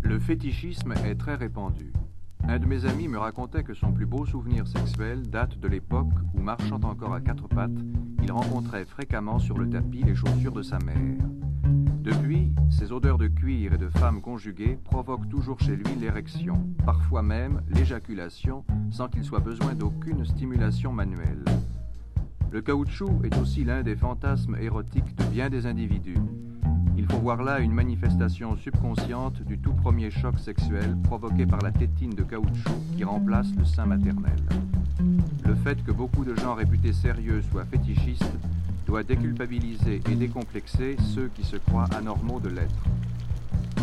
Le fétichisme est très répandu. Un de mes amis me racontait que son plus beau souvenir sexuel date de l'époque où, marchant encore à quatre pattes, il rencontrait fréquemment sur le tapis les chaussures de sa mère. Depuis, ces odeurs de cuir et de femmes conjuguées provoquent toujours chez lui l'érection, parfois même l'éjaculation, sans qu'il soit besoin d'aucune stimulation manuelle. Le caoutchouc est aussi l'un des fantasmes érotiques de bien des individus. Il faut voir là une manifestation subconsciente du tout premier choc sexuel provoqué par la tétine de caoutchouc qui remplace le sein maternel. Le fait que beaucoup de gens réputés sérieux soient fétichistes doit déculpabiliser et décomplexer ceux qui se croient anormaux de l'être.